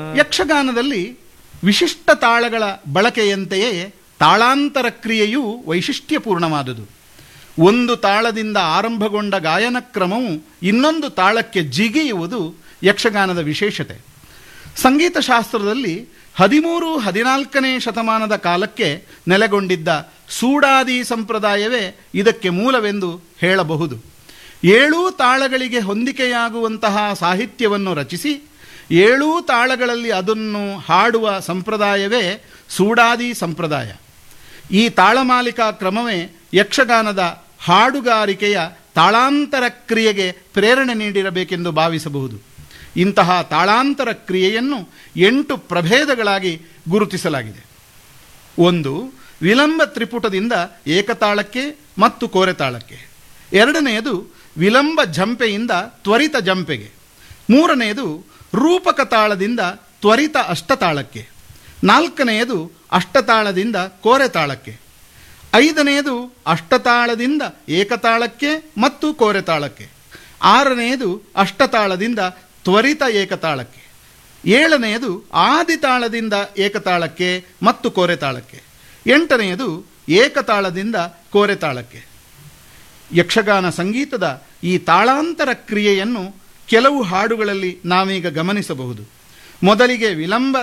ಯಕ್ಷಗಾನದಲ್ಲಿ ವಿಶಿಷ್ಟ ತಾಳಗಳ ಬಳಕೆಯಂತೆಯೇ ತಾಳಾಂತರ ಕ್ರಿಯೆಯೂ ವೈಶಿಷ್ಟ್ಯಪೂರ್ಣವಾದುದು. ಒಂದು ತಾಳದಿಂದ ಆರಂಭಗೊಂಡ ಗಾಯನ ಕ್ರಮವು ಇನ್ನೊಂದು ತಾಳಕ್ಕೆ ಜಿಗಿಯುವುದು ಯಕ್ಷಗಾನದ ವಿಶೇಷತೆ. ಸಂಗೀತ ಶಾಸ್ತ್ರದಲ್ಲಿ 13-14ನೇ ಶತಮಾನದ ಕಾಲಕ್ಕೆ ನೆಲೆಗೊಂಡಿದ್ದ ಸೂಡಾದಿ ಸಂಪ್ರದಾಯವೇ ಇದಕ್ಕೆ ಮೂಲವೆಂದು ಹೇಳಬಹುದು. 7 ತಾಳಗಳಿಗೆ ಹೊಂದಿಕೆಯಾಗುವಂತಹ ಸಾಹಿತ್ಯವನ್ನು ರಚಿಸಿ 7 ತಾಳಗಳಲ್ಲಿ ಅದನ್ನು ಹಾಡುವ ಸಂಪ್ರದಾಯವೇ ಸೂಡಾದಿ ಸಂಪ್ರದಾಯ. ಈ ತಾಳಮಾಲಿಕಾ ಕ್ರಮವೇ ಯಕ್ಷಗಾನದ ಹಾಡುಗಾರಿಕೆಯ ತಾಳಾಂತರ ಕ್ರಿಯೆಗೆ ಪ್ರೇರಣೆ ನೀಡಿರಬೇಕೆಂದು ಭಾವಿಸಬಹುದು. ಇಂತಹ ತಾಳಾಂತರ ಕ್ರಿಯೆಯನ್ನು 8 ಪ್ರಭೇದಗಳಾಗಿ ಗುರುತಿಸಲಾಗಿದೆ. 1. ವಿಲಂಬ ತ್ರಿಪುಟದಿಂದ ಏಕತಾಳಕ್ಕೆ ಮತ್ತು ಕೋರೆತಾಳಕ್ಕೆ. 2ನೇದು ವಿಲಂಬ ಜಂಪೆಯಿಂದ ತ್ವರಿತ ಜಂಪೆಗೆ. 3ನೇದು ರೂಪಕ ತಾಳದಿಂದ ತ್ವರಿತ ಅಷ್ಟತಾಳಕ್ಕೆ. 4ನೇದು ಅಷ್ಟತಾಳದಿಂದ ಕೋರೆತಾಳಕ್ಕೆ. 5ನೇದು ಅಷ್ಟತಾಳದಿಂದ ಏಕತಾಳಕ್ಕೆ ಮತ್ತು ಕೋರೆತಾಳಕ್ಕೆ. 6ನೇದು ಅಷ್ಟತಾಳದಿಂದ ತ್ವರಿತ ಏಕತಾಳಕ್ಕೆ. 7ನೇದು ಆದಿತಾಳದಿಂದ ಏಕತಾಳಕ್ಕೆ ಮತ್ತು ಕೋರೆತಾಳಕ್ಕೆ. 8ನೇದು ಏಕತಾಳದಿಂದ ಕೋರೆತಾಳಕ್ಕೆ. ಯಕ್ಷಗಾನ ಸಂಗೀತದ ಈ ತಾಳಾಂತರ ಕ್ರಿಯೆಯನ್ನು ಕೆಲವು ಹಾಡುಗಳಲ್ಲಿ ನಾವೀಗ ಗಮನಿಸಬಹುದು. ಮೊದಲಿಗೆ ವಿಲಂಬ